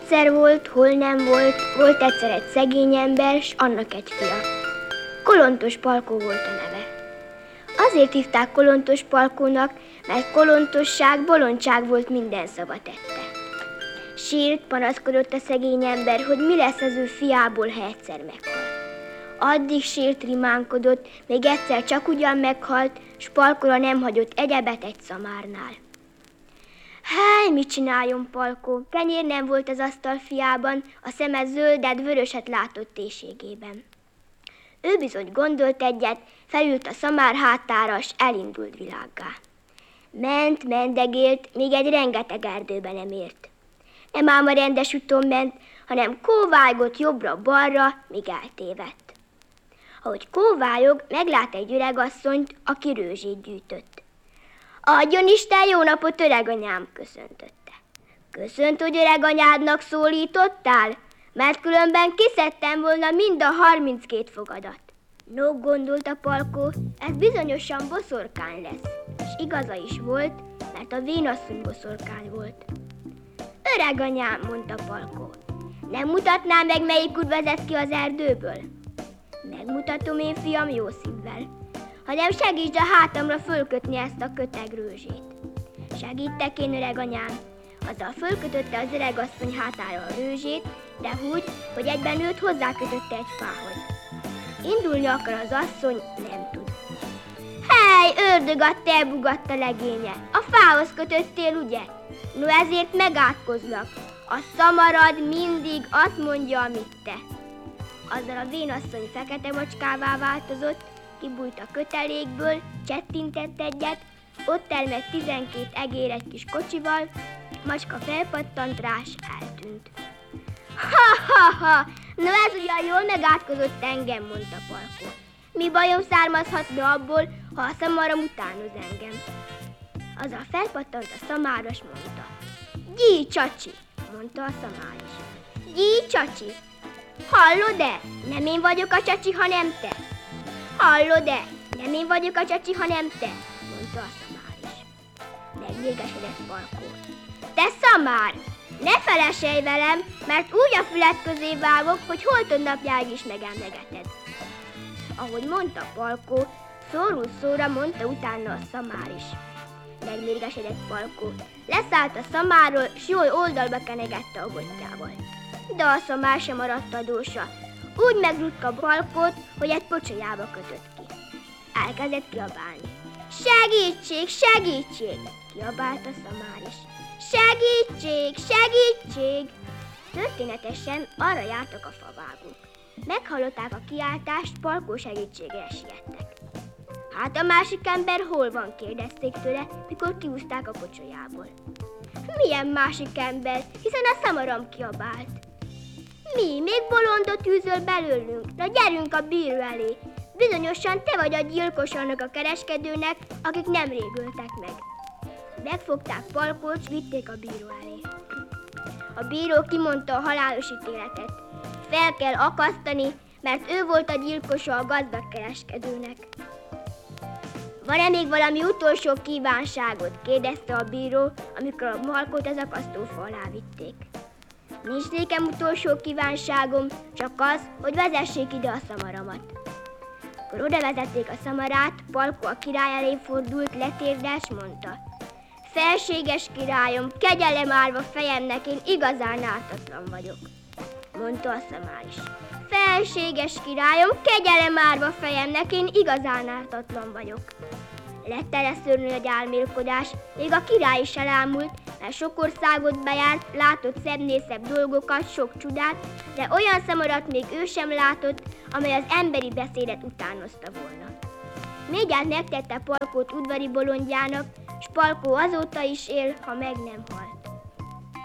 egyszer volt, hol nem volt, volt egyszer egy szegény ember, s annak egy fia. Kolontos Palkó volt a neve. Azért hívták Kolontos Palkónak, mert kolontosság, bolondság volt, minden szava tette. Sírt, panaszkodott a szegény ember, hogy mi lesz az ő fiából, ha egyszer meghal. Addig sírt, rimánkodott, még egyszer csak ugyan meghalt, s Palkóra nem hagyott egyebet egy szamárnál. Háj, mit csináljon Palkó? Kenyér nem volt az asztal fiában, a szeme zöldet, vöröset látott éhségében. Ő bizony gondolt egyet, felült a szamár hátára, s elindult világgá. Ment, mendegélt, még egy rengeteg erdőbe nem ért. Nem ám a rendes úton ment, hanem kóvájgott jobbra-balra, míg eltévedt. Ahogy kóvályog, meglát egy öregasszonyt, aki rőzsét gyűjtött. Adjon Isten jó napot, öreganyám, köszöntötte. Köszönt, hogy öreganyádnak szólítottál? Mert különben kiszedtem volna mind a 32 fogadat. No, gondolta Palkó, ez bizonyosan boszorkány lesz. És igaza is volt, mert a vénasszony boszorkány volt. Öreganyám, mondta Palkó, nem mutatná meg, melyik út vezet ki az erdőből? Megmutatom én, fiam, jó szívvel, hanem segítsd a hátamra fölkötni ezt a köteg rőzsét. Segítek én, öreganyám. Azzal fölkötötte az öregasszony hátára a rőzsét, de úgy, hogy egyben őt hozzákötötte egy fához. Indulni akar az asszony, nem tud. Hely, ördög a te, bugatta legénye, a fához kötöttél, ugye? No, ezért megátkozlak. A szamarad mindig azt mondja, amit te. Azzal a vénasszony fekete macskává változott, kibújt a kötelékből, csettintett egyet, ott termett 12 egér egy kis kocsival, macska felpattant rá, s eltűnt. Ha! No, ez ugyan jól megátkozott engem, mondta Palkó. Mi bajom származhatna abból, ha a szamaram utánoz engem? Azzal felpattant a szamár, s mondta. Gyí, csacsi, mondta a szamár is. Gyí, csacsi, hallod-e? Nem én vagyok a csacsi, hanem te. Hallod-e? Nem én vagyok a csacsi, hanem te, mondta a szamár is. Megmérgesedett Palkó. Te szamár, ne feleselj velem, mert úgy a füled közé vágok, hogy holtod napjáig is megemlegeted. Ahogy mondta Palkó, szóról szóra mondta utána a szamár is. Megmérgesedett Palkó, leszállt a szamárról, s jól oldalba kenegette a botjával. De a szamár sem maradt adósa. Úgy megrúgta Palkót, hogy egy pocsolyába kötött ki. Elkezdett kiabálni. Segítség, segítség! Kiabált a szamár is. Segítség, segítség! Történetesen arra jártak a favágók. Meghallották a kiáltást, Palkó segítségére siettek. Hát a másik ember hol van? Kérdezték tőle, mikor kiúzták a pocsolyából. Milyen másik ember, hiszen a szamaram kiabált. Mi, még bolondot űzöl belőlünk? Na gyerünk a bíró elé. Bizonyosan te vagy a gyilkos annak a kereskedőnek, akik nemrég öltek meg. Megfogták Palkót, s vitték a bíró elé. A bíró kimondta a halálos ítéletet. Fel kell akasztani, mert ő volt a gyilkosa a gazdag kereskedőnek. Van-e még valami utolsó kívánságot? Kérdezte a bíró, amikor a Palkót az akasztófa alá vitték. Nincs nékem utolsó kívánságom, csak az, hogy vezessék ide a szamaramat. Akkor oda vezették a szamarát, Palkó a király elé fordult, letérdelt, s mondta. Felséges királyom, kegyelem árva fejemnek, én igazán ártatlan vagyok, mondta a szamár is. Felséges királyom, kegyelem árva fejemnek, én igazán ártatlan vagyok. Lett először nagy álmélkodás, még a király is elámult, mert sok országot bejárt, látott szebbnél szebb dolgokat, sok csodát, de olyan szamarat még ő sem látott, amely az emberi beszédet utánozta volna. Mindjárt megtette Palkót udvari bolondjának, s Palkó azóta is él, ha meg nem hal.